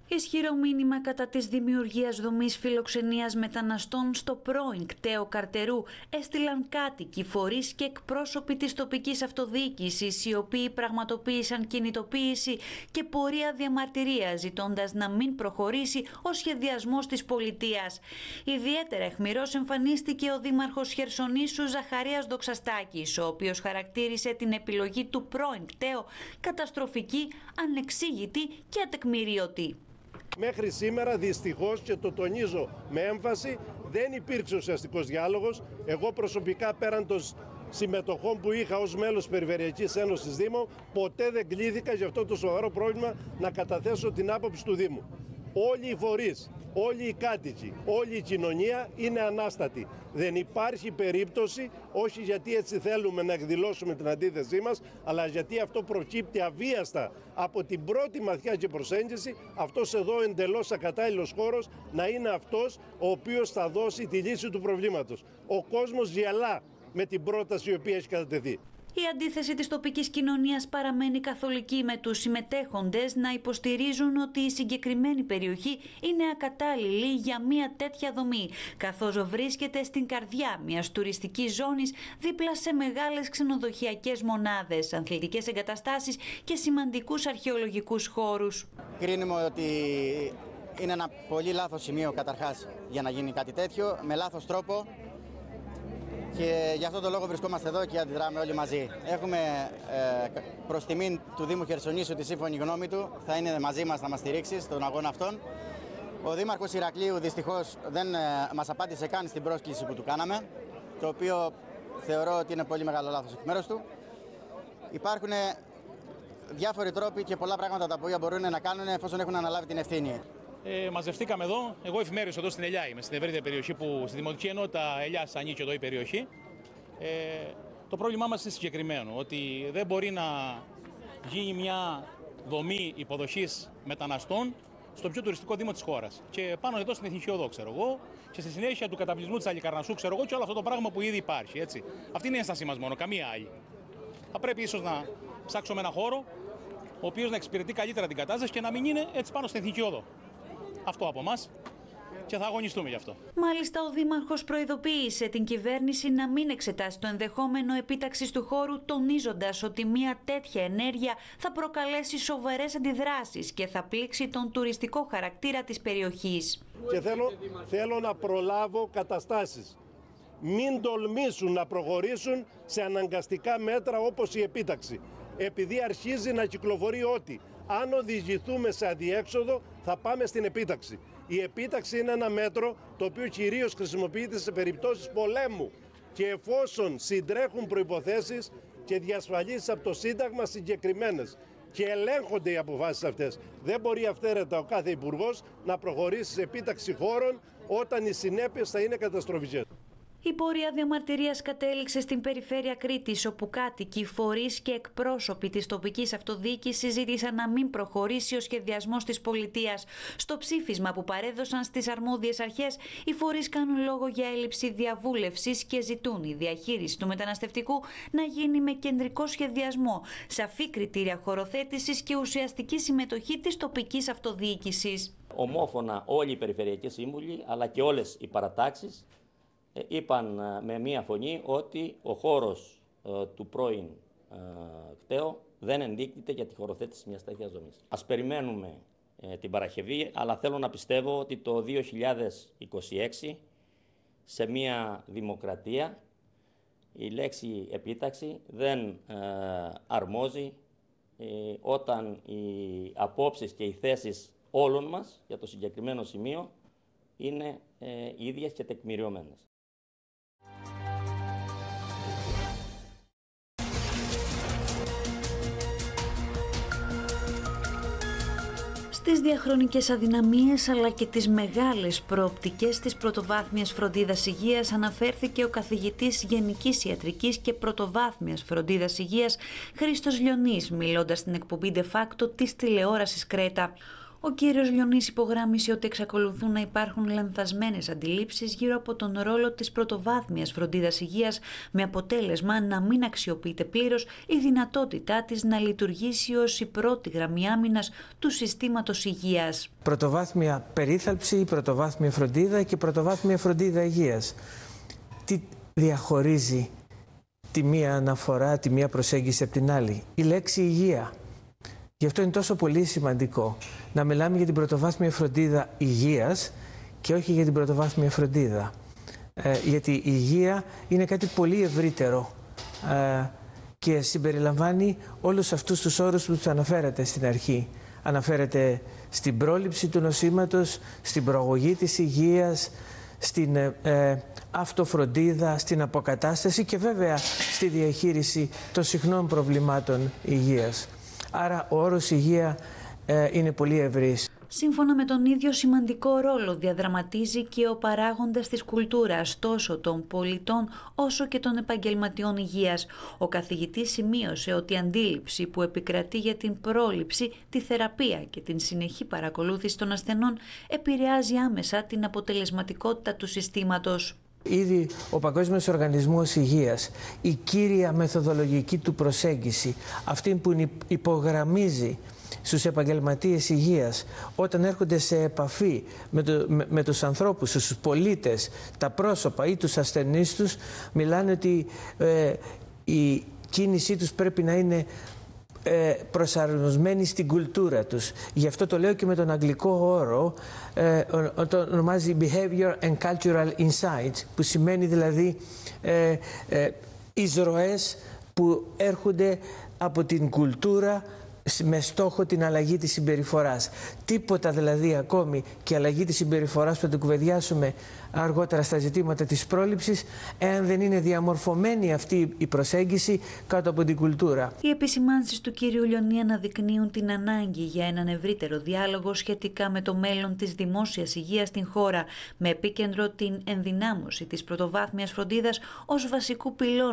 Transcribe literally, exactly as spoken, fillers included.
Ισχυρό μήνυμα κατά της δημιουργίας δομής φιλοξενίας μεταναστών στο πρώην κταίο Καρτερού έστειλαν κάτοικοι, φορείς και εκπρόσωποι της τοπικής αυτοδιοίκησης, οι οποίοι πραγματοποίησαν κινητοποίηση και πορεία διαμαρτυρίας, ζητώντας να μην προχωρήσει ο σχεδιασμός της πολιτείας. Ιδιαίτερα αιχμηρός εμφανίστηκε ο δήμαρχος Χερσονήσου Ζαχαρίας Δοξαστάκης, ο οποίος χαρακτήρισε την επιλογή του πρώην κταίου καταστροφική, ανεξήγητη και ατεκμηρίωτη. Μέχρι σήμερα δυστυχώς, και το τονίζω με έμφαση, δεν υπήρξε ουσιαστικός διάλογος. Εγώ προσωπικά, πέραν των συμμετοχών που είχα ως μέλος Περιφερειακής Ένωσης Δήμων, ποτέ δεν κλήθηκα για αυτό το σοβαρό πρόβλημα να καταθέσω την άποψη του Δήμου. Όλοι οι φορείς, όλοι οι κάτοικοι, όλη η κοινωνία είναι ανάστατη. Δεν υπάρχει περίπτωση, όχι γιατί έτσι θέλουμε να εκδηλώσουμε την αντίθεσή μας, αλλά γιατί αυτό προκύπτει αβίαστα από την πρώτη ματιά και προσέγγιση, αυτός εδώ εντελώς ακατάλληλος χώρος να είναι αυτός ο οποίος θα δώσει τη λύση του προβλήματος. Ο κόσμος γελά με την πρόταση η οποία έχει κατατεθεί. Η αντίθεση της τοπικής κοινωνίας παραμένει καθολική, με τους συμμετέχοντες να υποστηρίζουν ότι η συγκεκριμένη περιοχή είναι ακατάλληλη για μια τέτοια δομή, καθώς βρίσκεται στην καρδιά μιας τουριστικής ζώνης δίπλα σε μεγάλες ξενοδοχειακές μονάδες, αθλητικές εγκαταστάσεις και σημαντικούς αρχαιολογικούς χώρους. Κρίνουμε ότι είναι ένα πολύ λάθος σημείο καταρχάς για να γίνει κάτι τέτοιο, με λάθος τρόπο. Και γι' αυτό το λόγο βρισκόμαστε εδώ και αντιδράμε όλοι μαζί. Έχουμε ε, προς τιμήν του Δήμου Χερσονήσου τη σύμφωνη γνώμη του. Θα είναι μαζί μας να μας στηρίξει στον αγώνα αυτόν. Ο Δήμαρχος Ηρακλείου δυστυχώς δεν ε, μας απάντησε καν στην πρόσκληση που του κάναμε, το οποίο θεωρώ ότι είναι πολύ μεγάλο λάθος εκ μέρους του. Υπάρχουν διάφοροι τρόποι και πολλά πράγματα τα οποία μπορούν να κάνουν εφόσον έχουν αναλάβει την ευθύνη. Ε, μαζευτήκαμε εδώ. Εγώ εφημέριος εδώ στην Ελιά είμαι, στην ευρύτερη περιοχή που στη Δημοτική Ενότητα Ελιάς ανήκει εδώ η περιοχή. Ε, το πρόβλημά μας είναι συγκεκριμένο, ότι δεν μπορεί να γίνει μια δομή υποδοχής μεταναστών στο πιο τουριστικό δήμο της χώρας. Και πάνω εδώ στην Εθνική Οδό, ξέρω εγώ, και στη συνέχεια του καταβλισμού της Αλικαρνασσού, ξέρω εγώ, και όλο αυτό το πράγμα που ήδη υπάρχει. Έτσι. Αυτή είναι η ένστασή μας μόνο, καμία άλλη. Θα πρέπει ίσως να ψάξουμε ένα χώρο, ο οποίος να εξυπηρετεί καλύτερα την κατάσταση και να μην είναι έτσι πάνω στην Εθνική Οδό. Αυτό από εμάς και θα αγωνιστούμε γι' αυτό. Μάλιστα, ο Δήμαρχος προειδοποίησε την κυβέρνηση να μην εξετάσει το ενδεχόμενο επίταξης του χώρου, τονίζοντας ότι μια τέτοια ενέργεια θα προκαλέσει σοβαρές αντιδράσεις και θα πλήξει τον τουριστικό χαρακτήρα της περιοχής. Και θέλω, θέλω να προλάβω καταστάσεις. Μην τολμήσουν να προχωρήσουν σε αναγκαστικά μέτρα όπως η επίταξη, επειδή αρχίζει να κυκλοφορεί ότι αν οδηγηθούμε σε αδιέξοδο θα πάμε στην επίταξη. Η επίταξη είναι ένα μέτρο το οποίο κυρίως χρησιμοποιείται σε περιπτώσεις πολέμου και εφόσον συντρέχουν προϋποθέσεις και διασφαλίσεις από το Σύνταγμα συγκεκριμένες και ελέγχονται οι αποφάσεις αυτές. Δεν μπορεί αυθαίρετα ο κάθε υπουργός να προχωρήσει σε επίταξη χώρων όταν οι συνέπειες θα είναι καταστροφικές. Η πορεία διαμαρτυρίας κατέληξε στην περιφέρεια Κρήτης, όπου κάτοικοι, φορείς και εκπρόσωποι της τοπικής αυτοδιοίκησης ζήτησαν να μην προχωρήσει ο σχεδιασμός της πολιτείας. Στο ψήφισμα που παρέδωσαν στις αρμόδιες αρχές, οι φορείς κάνουν λόγο για έλλειψη διαβούλευσης και ζητούν η διαχείριση του μεταναστευτικού να γίνει με κεντρικό σχεδιασμό, σαφή κριτήρια χωροθέτησης και ουσιαστική συμμετοχή της τοπικής αυτοδιοίκησης. Ομόφωνα όλοι οι περιφερειακοί σύμβουλοι αλλά και όλες οι παρατάξεις είπαν με μία φωνή ότι ο χώρος ε, του πρώην ε, κταίου δεν ενδείκνυται για τη χωροθέτηση μιας τέτοιας δομής. Ας περιμένουμε ε, την Παρασκευή, αλλά θέλω να πιστεύω ότι το δύο χιλιάδες είκοσι έξι σε μια δημοκρατία η λέξη επίταξη δεν ε, αρμόζει ε, όταν οι απόψεις και οι θέσεις όλων μας για το συγκεκριμένο σημείο είναι ε, ίδιες και τεκμηριωμένες. Στις διαχρονικές αδυναμίες αλλά και τις μεγάλες προοπτικές της πρωτοβάθμιας φροντίδας υγείας αναφέρθηκε ο καθηγητής Γενικής Ιατρικής και Πρωτοβάθμιας Φροντίδας Υγείας Χρήστος Λιονής, μιλώντας στην εκπομπή De Facto της τηλεόρασης Κρέτα. Ο κύριος Λιονής υπογράμμισε ότι εξακολουθούν να υπάρχουν λανθασμένες αντιλήψεις γύρω από τον ρόλο της πρωτοβάθμιας φροντίδας υγείας, με αποτέλεσμα να μην αξιοποιείται πλήρως η δυνατότητά της να λειτουργήσει ως η πρώτη γραμμή άμυνας του συστήματος υγείας. Πρωτοβάθμια περίθαλψη, πρωτοβάθμια φροντίδα και πρωτοβάθμια φροντίδα υγείας. Τι διαχωρίζει τη μία αναφορά, τη μία προσέγγιση από την άλλη? Η λέξη υγεία. Γι' αυτό είναι τόσο πολύ σημαντικό να μιλάμε για την πρωτοβάθμια φροντίδα υγείας και όχι για την πρωτοβάθμια φροντίδα. Ε, γιατί η υγεία είναι κάτι πολύ ευρύτερο ε, και συμπεριλαμβάνει όλους αυτούς τους όρους που τους αναφέρατε στην αρχή. Αναφέρεται στην πρόληψη του νοσήματος, στην προαγωγή της υγείας, στην ε, αυτοφροντίδα, στην αποκατάσταση και βέβαια στη διαχείριση των συχνών προβλημάτων υγείας. Άρα ο όρος υγεία ε, είναι πολύ ευρύς. Σύμφωνα με τον ίδιο, σημαντικό ρόλο διαδραματίζει και ο παράγοντας της κουλτούρας, τόσο των πολιτών όσο και των επαγγελματιών υγείας. Ο καθηγητής σημείωσε ότι η αντίληψη που επικρατεί για την πρόληψη, τη θεραπεία και την συνεχή παρακολούθηση των ασθενών επηρεάζει άμεσα την αποτελεσματικότητα του συστήματος. Ήδη ο Παγκόσμιος Οργανισμός Υγείας, η κύρια μεθοδολογική του προσέγγιση, αυτή που υπογραμμίζει στους επαγγελματίες υγείας όταν έρχονται σε επαφή με, το, με, με τους ανθρώπους, τους πολίτες, τα πρόσωπα ή τους ασθενείς τους, μιλάνε ότι ε, η κίνησή τους πρέπει να είναι ε, προσαρμοσμένη στην κουλτούρα τους. Γι' αυτό το λέω και με τον αγγλικό όρο, ε, το ονομάζει Behavior and Cultural Insights, που σημαίνει δηλαδή ε, ε, εισρωές που έρχονται από την κουλτούρα με στόχο την αλλαγή της συμπεριφοράς. Τίποτα δηλαδή ακόμη και αλλαγή της συμπεριφοράς που θα το κουβεντιάσουμε αργότερα στα ζητήματα της πρόληψης, εάν δεν είναι διαμορφωμένη αυτή η προσέγγιση κάτω από την κουλτούρα. Οι επισημάνσεις του κύριου Λιονή αναδεικνύουν την ανάγκη για έναν ευρύτερο διάλογο σχετικά με το μέλλον της δημόσιας υγείας στην χώρα, με επίκεντρο την ενδυνάμωση της πρωτοβάθμιας φροντίδας ως βασικού πυλώνα